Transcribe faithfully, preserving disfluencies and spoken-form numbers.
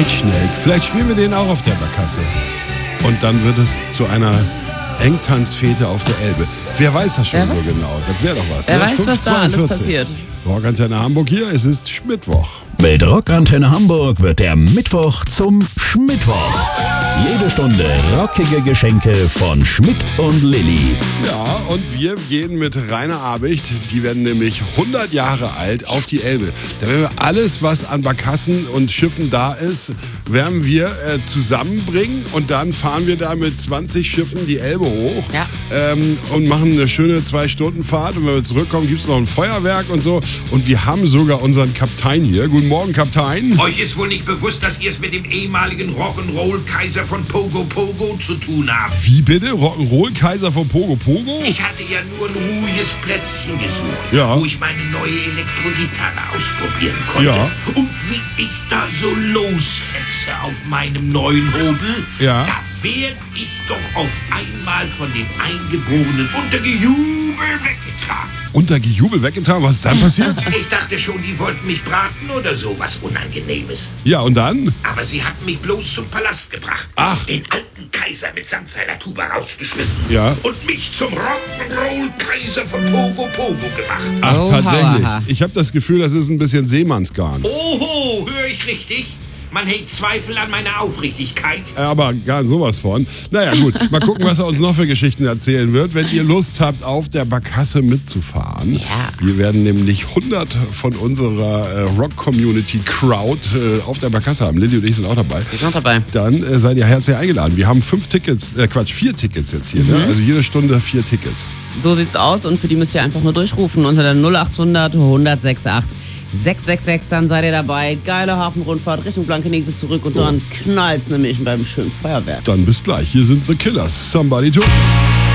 Breitschnell. Vielleicht spielen wir den auch auf der Barkasse. Und dann wird es zu einer Engtanzfete auf der Elbe. Wer weiß das schon Wer so weiß? genau? Das wäre doch was. Wer ne? weiß, was da alles fünf zweiundvierzig. passiert. Rockantenne Hamburg hier, es ist Schmittwoch. Mit Rockantenne Hamburg wird der Mittwoch zum Schmittwoch. Jede Stunde rockige Geschenke von Schmidt und Lilly. Ja, und wir gehen mit Rainer Abicht, die werden nämlich hundert Jahre alt, auf die Elbe. Da werden wir alles, was an Barkassen und Schiffen da ist, werden wir äh, zusammenbringen und dann fahren wir da mit zwanzig Schiffen die Elbe hoch Ja. ähm, und machen eine schöne Zwei-Stunden-Fahrt. Und wenn wir zurückkommen, gibt es noch ein Feuerwerk und so. Und wir haben sogar unseren Kaptein hier. Guten Morgen, Kaptein. Euch ist wohl nicht bewusst, dass ihr es mit dem ehemaligen Rock'n'Roll-Kaiser von Pogo Pogo zu tun habt. Wie bitte? Rock'n'Roll-Kaiser von Pogo Pogo? Ich hatte ja nur ein ruhiges Plätzchen gesucht, Ja. wo ich meine neue Elektrogitarre ausprobieren konnte. Ja. Und wie ich da so losfetze auf meinem neuen Hobel, Ja. da werd ich doch auf einmal von den Eingeborenen unter Gejubel weggetragen. Unter Gejubel weggetan. Was ist dann passiert? Ich dachte schon, die wollten mich braten oder so, was Unangenehmes. Ja, und dann? Aber sie hatten mich bloß zum Palast gebracht. Ach. Den alten Kaiser mitsamt seiner Tuba rausgeschmissen. Ja. Und mich zum Rock'n'Roll-Kaiser von Pogo Pogo gemacht. Ach, Oh, tatsächlich. hauaha. Ich habe das Gefühl, das ist ein bisschen Seemannsgarn. Oho, höre ich richtig? Man hegt Zweifel an meiner Aufrichtigkeit. Aber gar sowas von. Naja, gut. Mal gucken, was er uns noch für Geschichten erzählen wird. Wenn ihr Lust habt, auf der Barkasse mitzufahren. Ja. Wir werden nämlich hundert von unserer äh, Rock-Community-Crowd äh, auf der Barkasse haben. Lilly und ich sind auch dabei. Wir sind auch dabei. Dann äh, seid ihr herzlich eingeladen. Wir haben fünf Tickets, äh, Quatsch, vier Tickets jetzt hier. Mhm. Ne? Also jede Stunde vier Tickets. So sieht's aus und für die müsst ihr einfach nur durchrufen unter der null acht hundert, eins null sechs acht, sechs sechs sechs, dann seid ihr dabei. Geile Hafenrundfahrt Richtung Blankenese zurück und dann knallt's nämlich beim schönen Feuerwerk. Dann bis gleich. Hier sind The Killers. Somebody to...